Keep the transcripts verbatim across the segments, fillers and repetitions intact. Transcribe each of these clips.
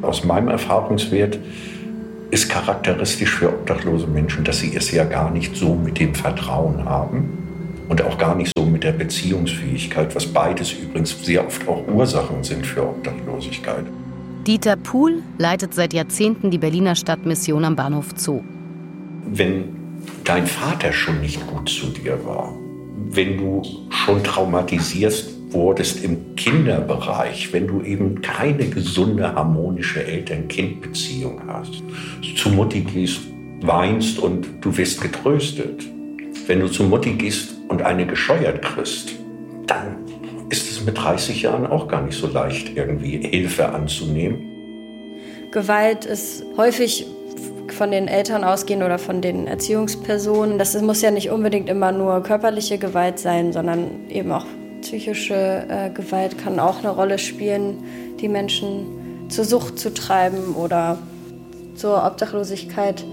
aus meinem Erfahrungswert ist charakteristisch für obdachlose Menschen, dass sie es ja gar nicht so mit dem Vertrauen haben und auch gar nicht so mit der Beziehungsfähigkeit, was beides übrigens sehr oft auch Ursachen sind für Obdachlosigkeit. Dieter Puhl leitet seit Jahrzehnten die Berliner Stadtmission am Bahnhof Zoo. Wenn dein Vater schon nicht gut zu dir war, wenn du schon traumatisiert wurdest im Kinderbereich, wenn du eben keine gesunde, harmonische Eltern-Kind-Beziehung hast, zu Mutti gehst, weinst und du wirst getröstet. Wenn du zu Mutti gehst und eine gescheuert kriegst, dann ist es mit dreißig Jahren auch gar nicht so leicht, irgendwie Hilfe anzunehmen. Gewalt ist häufig von den Eltern ausgehen oder von den Erziehungspersonen. Das muss ja nicht unbedingt immer nur körperliche Gewalt sein, sondern eben auch psychische äh, Gewalt kann auch eine Rolle spielen, die Menschen zur Sucht zu treiben oder zur Obdachlosigkeit.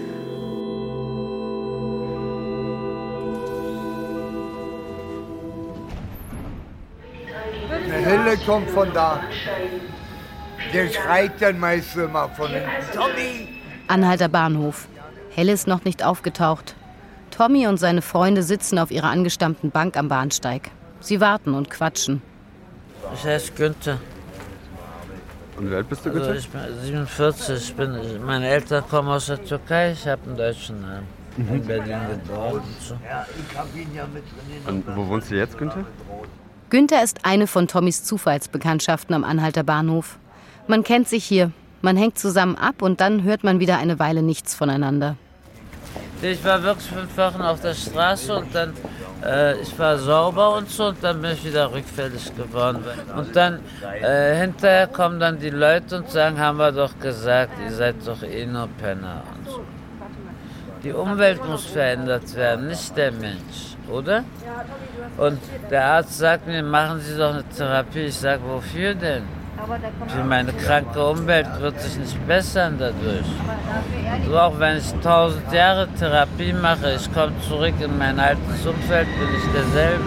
Eine Helle kommt von da. Der schreit dann meist immer von hinten. Tommy! Anhalter Bahnhof. Helle ist noch nicht aufgetaucht. Tommy und seine Freunde sitzen auf ihrer angestammten Bank am Bahnsteig. Sie warten und quatschen. Ich heiße Günther. Und wie alt bist du, also Günther? Ich bin siebenundvierzig. Ich bin, meine Eltern kommen aus der Türkei. Ich habe einen deutschen Namen. Mhm. In Berlin geboren und so. Und wo wohnst du jetzt, Günther? Günther ist eine von Tommys Zufallsbekanntschaften am Anhalter Bahnhof. Man kennt sich hier. Man hängt zusammen ab und dann hört man wieder eine Weile nichts voneinander. Ich war wirklich fünf Wochen auf der Straße und dann, äh, ich war sauber und so und dann bin ich wieder rückfällig geworden. Und dann, äh, hinterher kommen dann die Leute und sagen, haben wir doch gesagt, ihr seid doch eh nur Penner und so. Die Umwelt muss verändert werden, nicht der Mensch, oder? Und der Arzt sagt mir, machen Sie doch eine Therapie. Ich sage, wofür denn? Für meine kranke Umwelt wird sich nicht bessern dadurch. So auch wenn ich tausend Jahre Therapie mache, ich komme zurück in mein altes Umfeld, bin ich derselbe.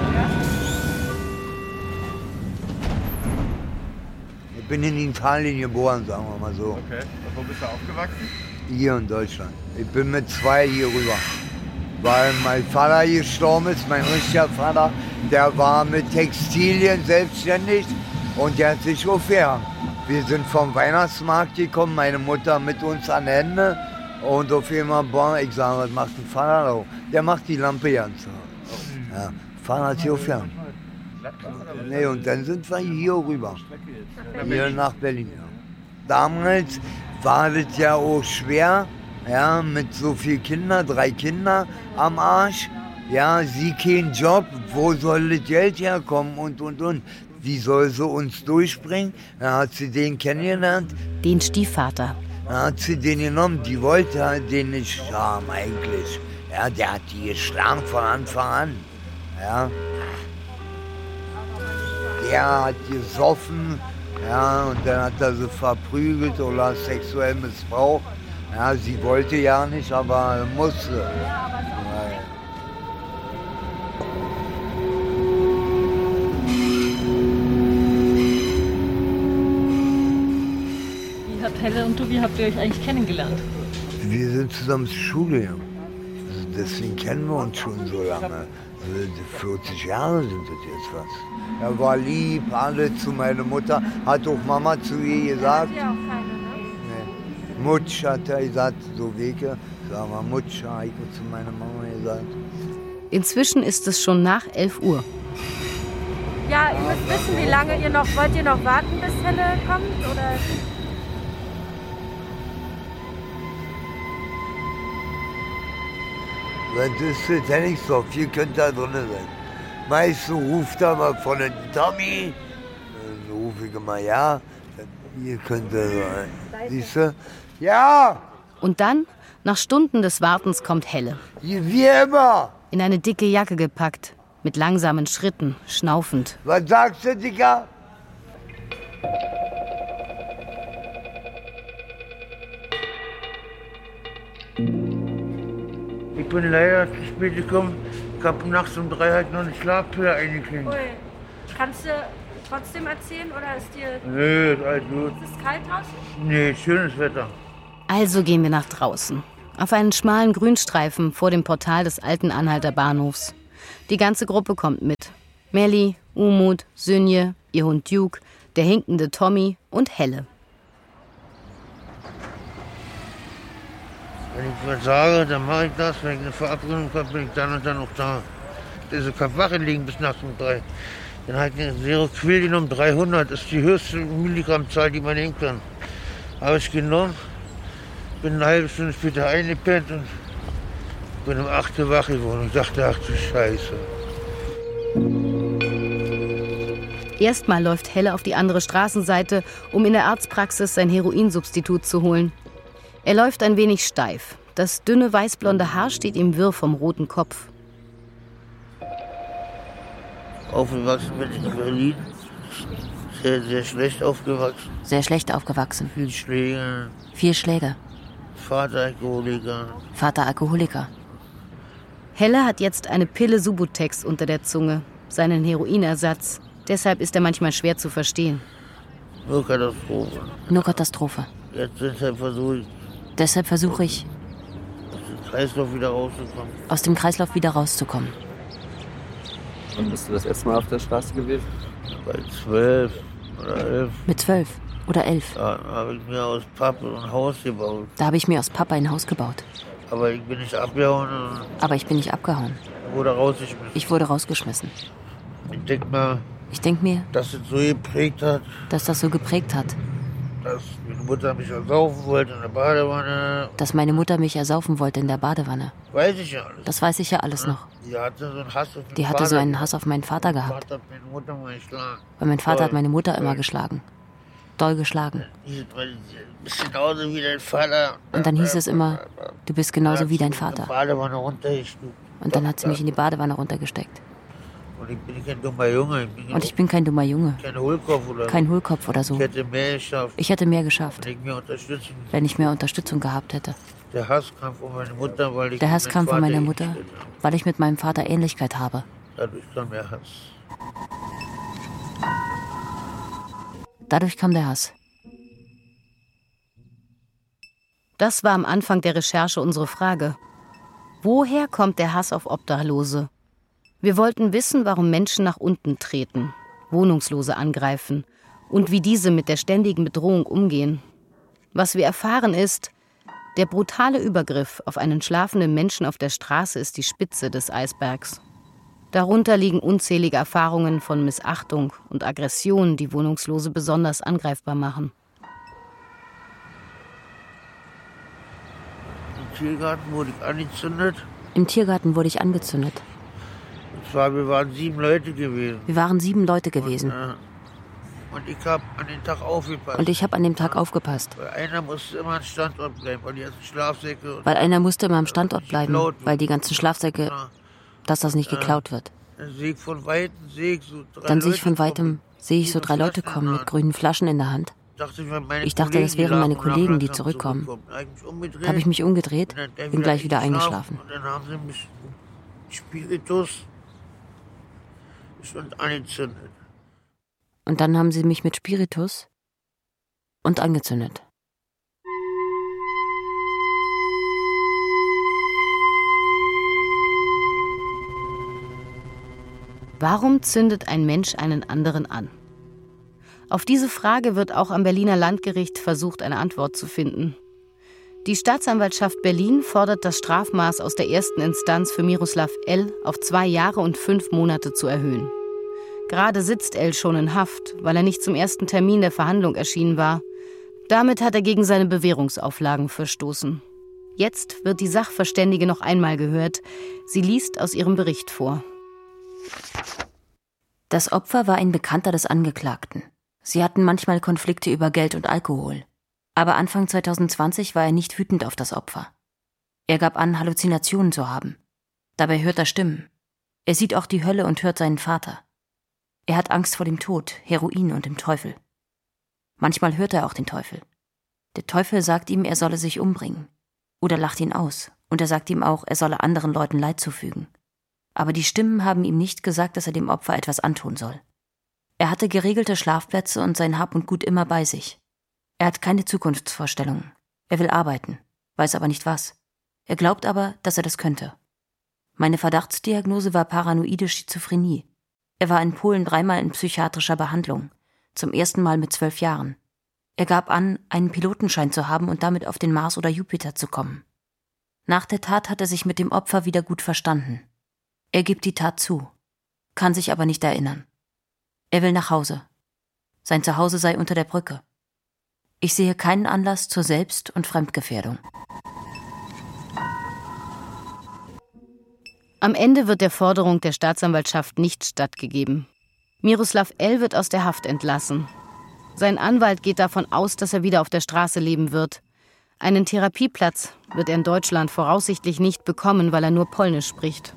Ich bin in Italien geboren, sagen wir mal so. Okay, wo bist du aufgewachsen? Hier in Deutschland. Ich bin mit zwei hier rüber. Weil mein Vater gestorben ist, mein richtiger Vater, der war mit Textilien selbstständig. Und der hat sich aufgehängt. Wir sind vom Weihnachtsmarkt gekommen, meine Mutter mit uns an Hände. Und auf einmal, boah, ich sage, was macht ein Vater da? Der macht die Lampe ganz. Ja, Vater hat sich aufgehängt. Nee, und dann sind wir hier rüber. Hier nach Berlin. Ja. Damals war das ja auch schwer, ja, mit so vielen Kindern, drei Kinder am Arsch. Ja, sie keinen Job, wo soll das Geld herkommen und, und, und. Wie soll sie uns durchbringen? Dann hat sie den kennengelernt. Den Stiefvater. Dann hat sie den genommen. Die wollte den nicht haben eigentlich. Ja, der hat die geschlagen von Anfang an. Ja. Der hat gesoffen. Ja, und dann hat er sie verprügelt oder sexuell missbraucht. Ja, sie wollte ja nicht, aber musste. Ja. Helle und du, wie habt ihr euch eigentlich kennengelernt? Wir sind zusammen zur Schule gegangen. Also deswegen kennen wir uns schon so lange. Also vierzig Jahre sind das jetzt fast. Er war lieb, alle zu meiner Mutter. Hat auch Mama zu ihr gesagt. Ja, auch keine, ne? Nee. Mutsch hat er gesagt, so Wege. Sag mal, Mutsch, habe ich zu meiner Mama gesagt. Inzwischen ist es schon nach elf Uhr. Ja, ihr müsst wissen, wie lange ihr noch, wollt ihr noch warten, bis Helle kommt? Oder? Das ist ja nicht so viel, könnte da drin sein. Meist ruft er mal von den Tommy, dann rufe ich immer ja, hier könnte sein. Siehst du? Ja! Und dann, nach Stunden des Wartens, kommt Helle. Wie immer! In eine dicke Jacke gepackt, mit langsamen Schritten, schnaufend. Was sagst du, Digga? Ich bin leider zu spät gekommen. Ich habe nachts um drei halt noch eine Schlafpille eingekriegt. Ui. Kannst du trotzdem erzählen oder ist dir... Nö, ist alles gut. Ist es kalt draußen? Nee, schönes Wetter. Also gehen wir nach draußen. Auf einen schmalen Grünstreifen vor dem Portal des alten Anhalter Bahnhofs. Die ganze Gruppe kommt mit. Melli, Umut, Sünje, ihr Hund Duke, der hinkende Tommy und Helle. Wenn ich was sage, dann mache ich das. Wenn ich eine Verabredung habe, bin ich dann und dann auch da. Diese Wache liegen bis nachts um drei. Dann habe ich eine Seroquel um dreihundert. Das ist die höchste Milligrammzahl, die man nehmen kann. Habe ich genommen, bin eine halbe Stunde später eingepennt und bin um acht Uhr wach geworden und dachte, ach du Scheiße. Erstmal läuft Helle auf die andere Straßenseite, um in der Arztpraxis sein Heroinsubstitut zu holen. Er läuft ein wenig steif. Das dünne weißblonde Haar steht ihm wirr vom roten Kopf. Aufgewachsen bin ich in Berlin. Sehr, sehr schlecht aufgewachsen. Sehr schlecht aufgewachsen. Viel Schläge. Vier Schläge. Vater Alkoholiker. Vater Alkoholiker. Helle hat jetzt eine Pille Subutex unter der Zunge, seinen Heroinersatz. Deshalb ist er manchmal schwer zu verstehen. Nur Katastrophe. Nur Katastrophe. Jetzt deshalb versuche ich, Deshalb versuche ich, aus dem Kreislauf wieder rauszukommen. aus dem Kreislauf wieder rauszukommen. Und bist du das erste Mal auf der Straße gewesen? Bei zwölf oder elf. Mit zwölf oder elf. Da habe ich mir aus Pappe ein Haus gebaut. Da habe ich mir aus Papa ein Haus gebaut. Aber ich bin nicht abgehauen und Aber ich bin nicht abgehauen. wurde rausgeschmissen. Ich wurde rausgeschmissen. Ich denke mal, Ich denke mir, dass es so geprägt hat, dass das so geprägt hat, dass meine Mutter mich ersaufen wollte in der Badewanne. dass meine Mutter mich ersaufen wollte in der Badewanne. Weiß ich ja alles. Das weiß ich ja alles noch. Die hatte so einen Hass auf meinen Die hatte Vater. so einen Hass auf meinen Vater Mein gehabt. Vater hat meine Mutter mal geschlagen. Weil mein Vater Doll. hat meine Mutter immer Doll. geschlagen. Doll geschlagen. Die bist genauso wie dein Vater. Und dann hieß es immer, du bist genauso wie dein In Vater. die Badewanne runtergestuft. Und dann hat sie mich in die Badewanne runtergesteckt. Und ich bin kein dummer Junge. Ich bin Und ich bin kein dummer Junge. kein Hohlkopf oder Kein Hohlkopf oder so. Ich hätte mehr geschafft. Ich hätte mehr geschafft, Wenn ich mehr Unterstützung. wenn ich mehr Unterstützung gehabt hätte. Der Hass kam von meiner Mutter, weil ich Der Hass mit kam von Vater meiner Mutter, gestellt habe. weil ich mit meinem Vater Ähnlichkeit habe. Dadurch kam der Hass. Dadurch kam der Hass. Das war am Anfang der Recherche unsere Frage. Woher kommt der Hass auf Obdachlose? Wir wollten wissen, warum Menschen nach unten treten, Wohnungslose angreifen und wie diese mit der ständigen Bedrohung umgehen. Was wir erfahren ist, der brutale Übergriff auf einen schlafenden Menschen auf der Straße ist die Spitze des Eisbergs. Darunter liegen unzählige Erfahrungen von Missachtung und Aggression, die Wohnungslose besonders angreifbar machen. Im Tiergarten wurde ich angezündet. Im Tiergarten wurde ich angezündet. Und zwar, wir waren sieben Leute gewesen. Wir waren sieben Leute gewesen. Äh, Und ich habe an den Tag aufgepasst. Und ich habe an dem Tag aufgepasst. Weil einer musste immer am Standort bleiben, weil die ganzen Schlafsäcke... Weil einer musste immer am Standort bleiben, weil die ganzen Schlafsäcke, dass das nicht geklaut wird. Dann sehe ich von Weitem, sehe ich so drei Dann sehe ich Leute von Weitem, kommen. sehe ich so drei Leute kommen mit grünen Flaschen in der Hand. Dachte ich, meine Ich dachte, Kollegen, das wären die meine langsam Kollegen, die langsam zurückkommen. zurückkommen. Da hab ich mich umgedreht. Habe ich mich umgedreht, Und dann bin gleich wieder eingeschlafen. Und dann haben sie mich Spiritus und angezündet. Und dann haben sie mich mit Spiritus und angezündet. Warum zündet ein Mensch einen anderen an? Auf diese Frage wird auch am Berliner Landgericht versucht, eine Antwort zu finden. Die Staatsanwaltschaft Berlin fordert das Strafmaß aus der ersten Instanz für Miroslav L. auf zwei Jahre und fünf Monate zu erhöhen. Gerade sitzt L. schon in Haft, weil er nicht zum ersten Termin der Verhandlung erschienen war. Damit hat er gegen seine Bewährungsauflagen verstoßen. Jetzt wird die Sachverständige noch einmal gehört. Sie liest aus ihrem Bericht vor. Das Opfer war ein Bekannter des Angeklagten. Sie hatten manchmal Konflikte über Geld und Alkohol. Aber Anfang zwanzig zwanzig war er nicht wütend auf das Opfer. Er gab an, Halluzinationen zu haben. Dabei hört er Stimmen. Er sieht auch die Hölle und hört seinen Vater. Er hat Angst vor dem Tod, Heroin und dem Teufel. Manchmal hört er auch den Teufel. Der Teufel sagt ihm, er solle sich umbringen. Oder lacht ihn aus. Und er sagt ihm auch, er solle anderen Leuten Leid zufügen. Aber die Stimmen haben ihm nicht gesagt, dass er dem Opfer etwas antun soll. Er hatte geregelte Schlafplätze und sein Hab und Gut immer bei sich. Er hat keine Zukunftsvorstellungen. Er will arbeiten, weiß aber nicht was. Er glaubt aber, dass er das könnte. Meine Verdachtsdiagnose war paranoide Schizophrenie. Er war in Polen dreimal in psychiatrischer Behandlung, zum ersten Mal mit zwölf Jahren. Er gab an, einen Pilotenschein zu haben und damit auf den Mars oder Jupiter zu kommen. Nach der Tat hat er sich mit dem Opfer wieder gut verstanden. Er gibt die Tat zu, kann sich aber nicht erinnern. Er will nach Hause. Sein Zuhause sei unter der Brücke. Ich sehe keinen Anlass zur Selbst- und Fremdgefährdung. Am Ende wird der Forderung der Staatsanwaltschaft nicht stattgegeben. Miroslav L. wird aus der Haft entlassen. Sein Anwalt geht davon aus, dass er wieder auf der Straße leben wird. Einen Therapieplatz wird er in Deutschland voraussichtlich nicht bekommen, weil er nur Polnisch spricht.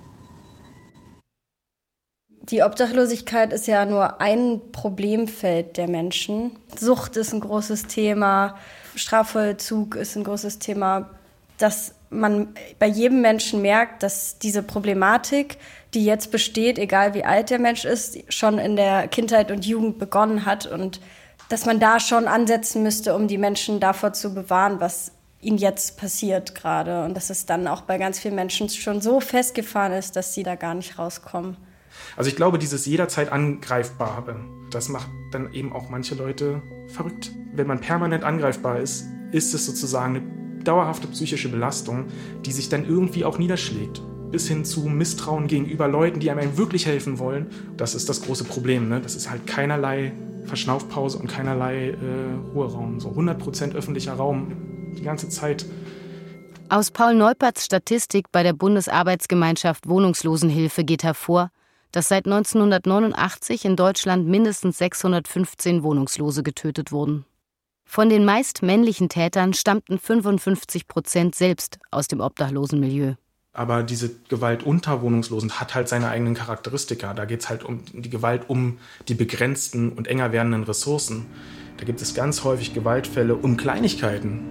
Die Obdachlosigkeit ist ja nur ein Problemfeld der Menschen. Sucht ist ein großes Thema, Strafvollzug ist ein großes Thema. Dass man bei jedem Menschen merkt, dass diese Problematik, die jetzt besteht, egal wie alt der Mensch ist, schon in der Kindheit und Jugend begonnen hat und dass man da schon ansetzen müsste, um die Menschen davor zu bewahren, was ihnen jetzt passiert gerade. Und dass es dann auch bei ganz vielen Menschen schon so festgefahren ist, dass sie da gar nicht rauskommen. Also ich glaube, dieses jederzeit Angreifbare, das macht dann eben auch manche Leute verrückt. Wenn man permanent angreifbar ist, ist es sozusagen eine dauerhafte psychische Belastung, die sich dann irgendwie auch niederschlägt. Bis hin zu Misstrauen gegenüber Leuten, die einem wirklich helfen wollen. Das ist das große Problem, ne? Das ist halt keinerlei Verschnaufpause und keinerlei äh, Ruheraum. So hundert Prozent öffentlicher Raum, die ganze Zeit. Aus Paul Neuperts Statistik bei der Bundesarbeitsgemeinschaft Wohnungslosenhilfe geht hervor, dass seit neunzehnhundertneunundachtzig in Deutschland mindestens sechshundertfünfzehn Wohnungslose getötet wurden. Von den meist männlichen Tätern stammten fünfundfünfzig Prozent selbst aus dem Obdachlosenmilieu. Aber diese Gewalt unter Wohnungslosen hat halt seine eigenen Charakteristika. Da geht es halt um die Gewalt um die begrenzten und enger werdenden Ressourcen. Da gibt es ganz häufig Gewaltfälle um Kleinigkeiten.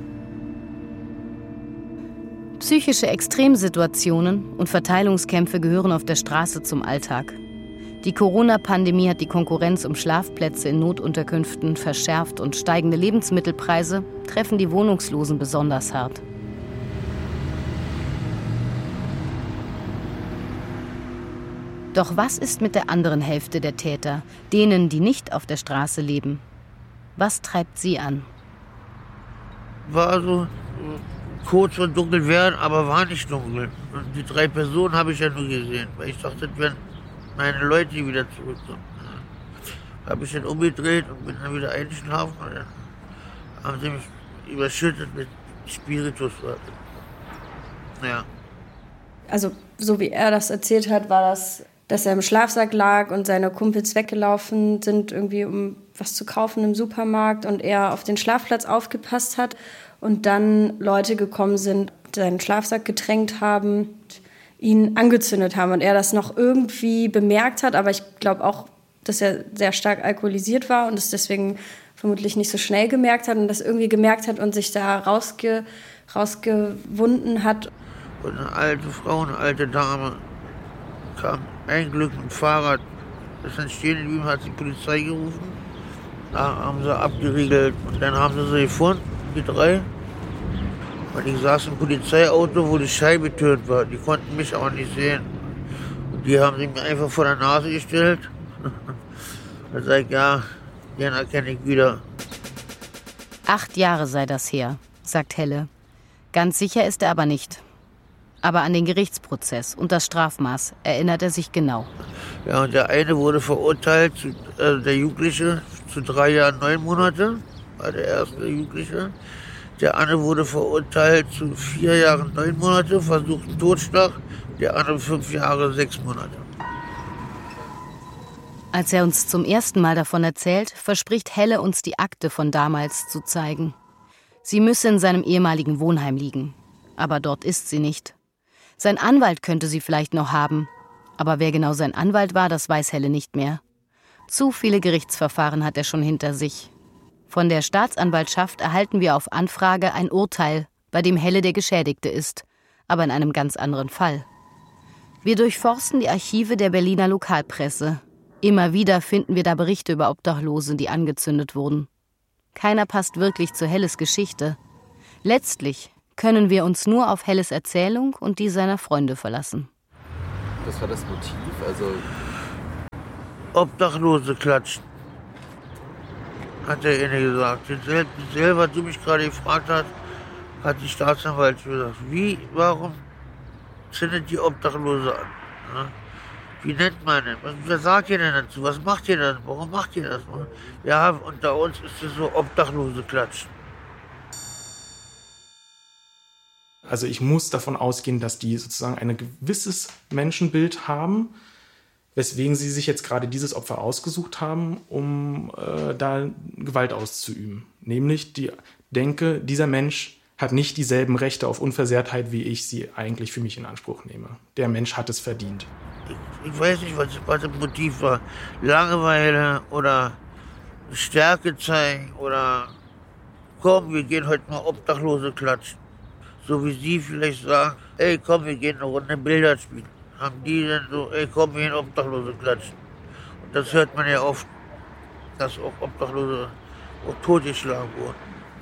Psychische Extremsituationen und Verteilungskämpfe gehören auf der Straße zum Alltag. Die Corona-Pandemie hat die Konkurrenz um Schlafplätze in Notunterkünften verschärft und steigende Lebensmittelpreise treffen die Wohnungslosen besonders hart. Doch was ist mit der anderen Hälfte der Täter, denen, die nicht auf der Straße leben? Was treibt sie an? War so kurz und dunkel werden, aber war nicht dunkel. Und die drei Personen habe ich ja nur gesehen, weil ich dachte, das wären meine Leute, die wieder zurückkommen. Ja. Habe ich dann umgedreht und bin dann wieder eingeschlafen. Und dann haben sie mich überschüttet mit Spiritus. Ja. Also, so wie er das erzählt hat, war das, dass er im Schlafsack lag und seine Kumpels weggelaufen sind, irgendwie um was zu kaufen im Supermarkt und er auf den Schlafplatz aufgepasst hat und dann Leute gekommen sind, seinen Schlafsack gedrängt haben, ihn angezündet haben und er das noch irgendwie bemerkt hat, aber ich glaube auch, dass er sehr stark alkoholisiert war und es deswegen vermutlich nicht so schnell gemerkt hat und das irgendwie gemerkt hat und sich da rausge, rausgewunden hat. Und eine alte Frau, eine alte Dame kam ein Glück mit dem Fahrrad, ist dann stehen geblieben, hat die Polizei gerufen, da haben sie abgeriegelt und dann haben sie sie gefunden, die drei. Und ich saß im Polizeiauto, wo die Scheibe getürmt war. Die konnten mich aber nicht sehen. Und die haben sie mir einfach vor der Nase gestellt. Da sag ich, ja, den erkenne ich wieder. Acht Jahre sei das her, sagt Helle. Ganz sicher ist er aber nicht. Aber an den Gerichtsprozess und das Strafmaß erinnert er sich genau. Ja, und der eine wurde verurteilt, zu, äh, der Jugendliche, zu drei Jahren, neun Monate, war der erste Jugendliche. Der andere wurde verurteilt zu vier Jahren, neun Monate, versuchten Totschlag. Der andere fünf Jahre, sechs Monate. Als er uns zum ersten Mal davon erzählt, verspricht Helle uns die Akte von damals zu zeigen. Sie müsse in seinem ehemaligen Wohnheim liegen. Aber dort ist sie nicht. Sein Anwalt könnte sie vielleicht noch haben. Aber wer genau sein Anwalt war, das weiß Helle nicht mehr. Zu viele Gerichtsverfahren hat er schon hinter sich. Von der Staatsanwaltschaft erhalten wir auf Anfrage ein Urteil, bei dem Helle der Geschädigte ist, aber in einem ganz anderen Fall. Wir durchforsten die Archive der Berliner Lokalpresse. Immer wieder finden wir da Berichte über Obdachlose, die angezündet wurden. Keiner passt wirklich zu Helles Geschichte. Letztlich können wir uns nur auf Helles Erzählung und die seiner Freunde verlassen. Was war das Motiv? Also Obdachlose klatschen, hat der eine gesagt. Selber, die mich gerade gefragt hat, hat die Staatsanwaltschaft gesagt, wie, warum zündet die Obdachlose an? Ja? Wie nennt man denn? Was, was sagt ihr denn dazu? Was macht ihr denn? Warum macht ihr das? Ja, unter uns ist es so Obdachlose klatschen. Also ich muss davon ausgehen, dass die sozusagen ein gewisses Menschenbild haben, weswegen sie sich jetzt gerade dieses Opfer ausgesucht haben, um äh, da Gewalt auszuüben. Nämlich die Denke, dieser Mensch hat nicht dieselben Rechte auf Unversehrtheit, wie ich sie eigentlich für mich in Anspruch nehme. Der Mensch hat es verdient. Ich, ich weiß nicht, was, was das Motiv war. Langeweile oder Stärke zeigen oder komm, wir gehen heute mal Obdachlose klatschen. So wie Sie vielleicht sagen, ey komm, wir gehen eine Runde Billard spielen. Haben die dann so, ey komm, wir gehen Obdachlose klatschen. Und das hört man ja oft, dass auch Obdachlose auch totgeschlagen wurden.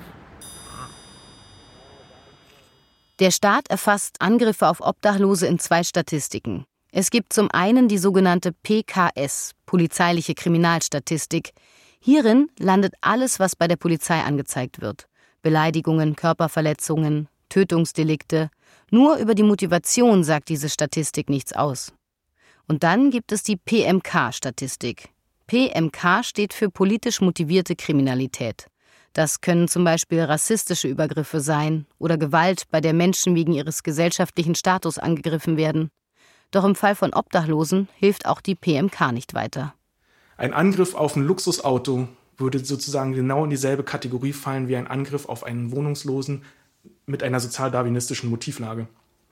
Der Staat erfasst Angriffe auf Obdachlose in zwei Statistiken. Es gibt zum einen die sogenannte P K S, polizeiliche Kriminalstatistik. Hierin landet alles, was bei der Polizei angezeigt wird. Beleidigungen, Körperverletzungen, Tötungsdelikte. Nur über die Motivation sagt diese Statistik nichts aus. Und dann gibt es die P M K-Statistik. P M K steht für politisch motivierte Kriminalität. Das können zum Beispiel rassistische Übergriffe sein oder Gewalt, bei der Menschen wegen ihres gesellschaftlichen Status angegriffen werden. Doch im Fall von Obdachlosen hilft auch die P M K nicht weiter. Ein Angriff auf ein Luxusauto würde sozusagen genau in dieselbe Kategorie fallen wie ein Angriff auf einen Wohnungslosen mit einer sozialdarwinistischen Motivlage.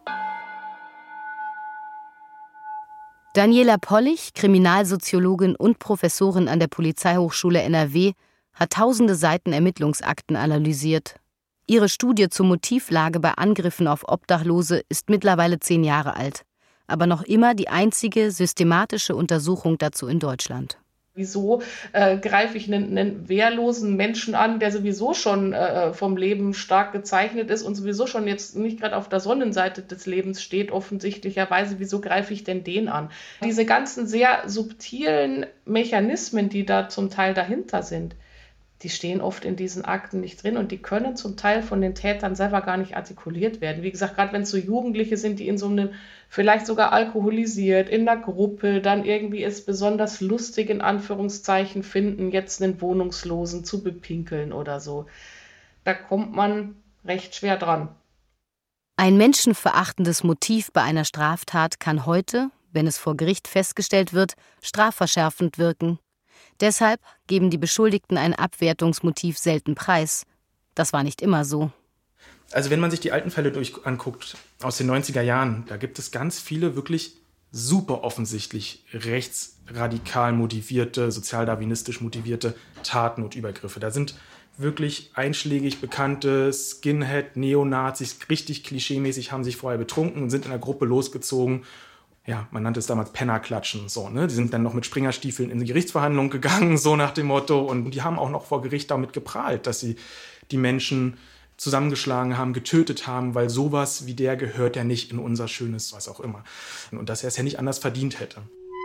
Daniela Pollich, Kriminalsoziologin und Professorin an der Polizeihochschule N R W, hat tausende Seiten Ermittlungsakten analysiert. Ihre Studie zur Motivlage bei Angriffen auf Obdachlose ist mittlerweile zehn Jahre alt, aber noch immer die einzige systematische Untersuchung dazu in Deutschland. Wieso äh, greife ich einen, einen wehrlosen Menschen an, der sowieso schon äh, vom Leben stark gezeichnet ist und sowieso schon jetzt nicht gerade auf der Sonnenseite des Lebens steht, offensichtlicherweise. Wieso greife ich denn den an? Diese ganzen sehr subtilen Mechanismen, die da zum Teil dahinter sind, die stehen oft in diesen Akten nicht drin und die können zum Teil von den Tätern selber gar nicht artikuliert werden. Wie gesagt, gerade wenn es so Jugendliche sind, die in so einem, vielleicht sogar alkoholisiert, in der Gruppe, dann irgendwie es besonders lustig in Anführungszeichen finden, jetzt einen Wohnungslosen zu bepinkeln oder so. Da kommt man recht schwer dran. Ein menschenverachtendes Motiv bei einer Straftat kann heute, wenn es vor Gericht festgestellt wird, strafverschärfend wirken. Deshalb geben die Beschuldigten ein Abwertungsmotiv selten preis. Das war nicht immer so. Also wenn man sich die alten Fälle durch anguckt, aus den neunziger Jahren, da gibt es ganz viele wirklich super offensichtlich rechtsradikal motivierte, sozialdarwinistisch motivierte Taten und Übergriffe. Da sind wirklich einschlägig bekannte Skinhead, Neonazis, richtig klischeemäßig, haben sich vorher betrunken und sind in der Gruppe losgezogen. Ja, man nannte es damals Pennerklatschen, so, ne? Die sind dann noch mit Springerstiefeln in die Gerichtsverhandlung gegangen, so nach dem Motto. Und die haben auch noch vor Gericht damit geprahlt, dass sie die Menschen zusammengeschlagen haben, getötet haben, weil sowas wie der gehört ja nicht in unser schönes, was auch immer. Und dass er es ja nicht anders verdient hätte.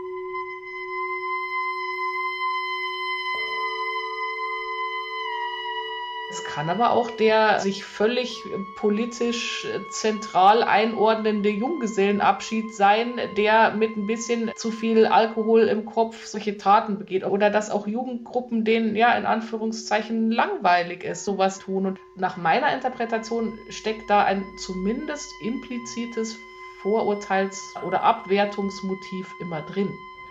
Es kann aber auch der sich völlig politisch zentral einordnende Junggesellenabschied sein, der mit ein bisschen zu viel Alkohol im Kopf solche Taten begeht. Oder dass auch Jugendgruppen, denen ja in Anführungszeichen langweilig ist, sowas tun. Und nach meiner Interpretation steckt da ein zumindest implizites Vorurteils- oder Abwertungsmotiv immer drin.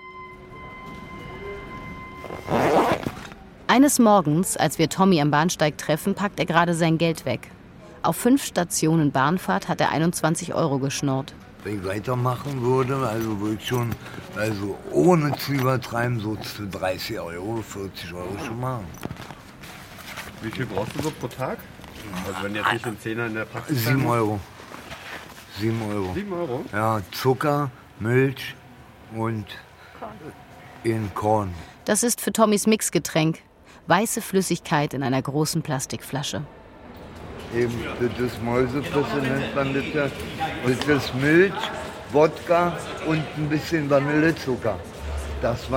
Eines Morgens, als wir Tommy am Bahnsteig treffen, packt er gerade sein Geld weg. Auf fünf Stationen Bahnfahrt hat er einundzwanzig Euro geschnurrt. Wenn ich weitermachen würde, also würde ich schon, also ohne zu übertreiben, so für dreißig Euro, vierzig Euro schon machen. Wie viel brauchst du so pro Tag? Also wenn jetzt nicht ein Zehner in der Praxis... Sieben Euro. Sieben Euro. Sieben Euro? Ja, Zucker, Milch und In Korn. Das ist für Tommys Mixgetränk. Weiße Flüssigkeit in einer großen Plastikflasche. Eben, das ist Mäusepisse, nennt man das ja. Das ist Milch, Wodka und ein bisschen Vanillezucker. Das